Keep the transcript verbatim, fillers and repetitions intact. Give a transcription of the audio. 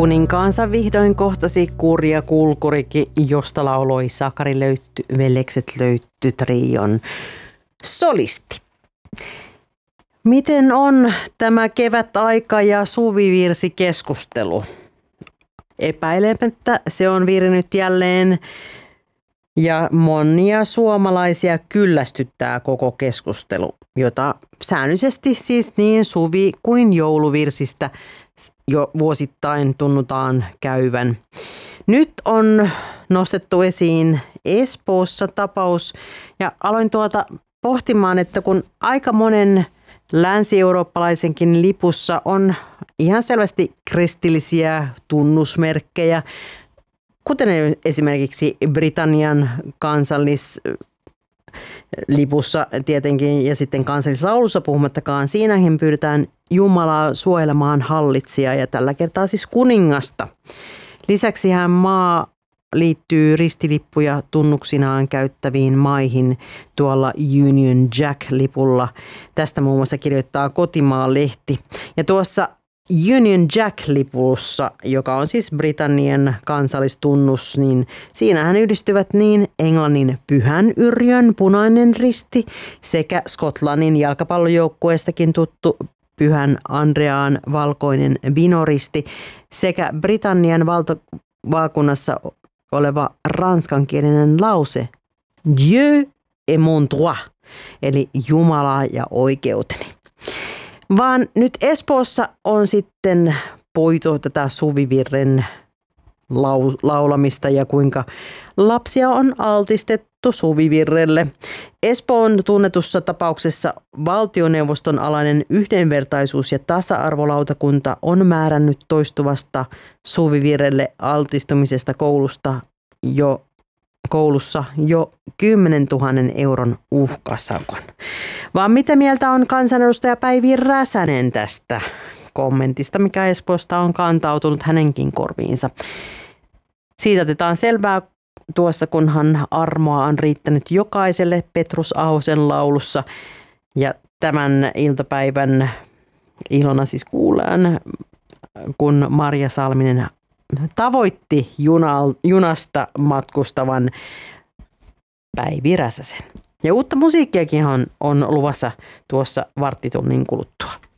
Kuninkaansa vihdoin kohtasi Kurja Kulkuriki, josta lauloi Sakari Löytty, Veljekset Löytty trion solisti. Miten on tämä kevätaika ja suvivirsikeskustelu? Epäilemättä se on virännyt jälleen ja monia suomalaisia kyllästyttää koko keskustelu, jota säännöllisesti siis niin suvi- kuin jouluvirsistä jo vuosittain tunnutaan käyvän. Nyt on nostettu esiin Espoossa tapaus ja aloin tuota pohtimaan, että kun aika monen länsi-eurooppalaisenkin lipussa on ihan selvästi kristillisiä tunnusmerkkejä, kuten esimerkiksi Britannian kansallislipussa tietenkin ja sitten kansallislaulussa puhumattakaan. Siinäkin pyydetään Jumalaa suojelemaan hallitsijaa ja tällä kertaa siis kuningasta. Lisäksi hän maa liittyy ristilippuja tunnuksinaan käyttäviin maihin tuolla Union Jack-lipulla. Tästä muun muassa kirjoittaa Kotimaa-lehti. Ja tuossa Union Jack-lipussa, joka on siis Britannian kansallistunnus, niin siinähän yhdistyvät niin Englannin Pyhän Yrjön punainen risti sekä Skotlannin jalkapallojoukkueestakin tuttu Pyhän Andreaan valkoinen vinoristi sekä Britannian valtavaakunnassa oleva ranskankielinen lause Dieu est mon droit, eli Jumala ja oikeuteni. Vaan nyt Espoossa on sitten poitu tätä suvivirren lau- laulamista ja kuinka lapsia on altistettu suvivirrelle. Espoon tunnetussa tapauksessa valtioneuvoston alainen yhdenvertaisuus- ja tasa-arvolautakunta on määrännyt toistuvasta suvivirrelle altistumisesta koulusta jo koulussa jo kymmenen tuhannen euron uhkasakon. Vaan mitä mieltä on kansanedustaja Päivi Räsänen tästä kommentista, mikä Espoosta on kantautunut hänenkin korviinsa? Siitä otetaan selvää tuossa, kunhan armoa on riittänyt jokaiselle Petrus Ahosen laulussa. Ja tämän iltapäivän ilona siis kuullaan, kun Marja Salminen tavoitti junal, junasta matkustavan Päivi Räsäsen. Ja uutta musiikkiakin on, on luvassa tuossa varttitunnin kuluttua.